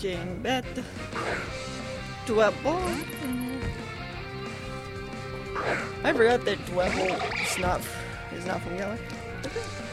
watching Bet Dwebble. I forgot that Dwebble is not from Yellow.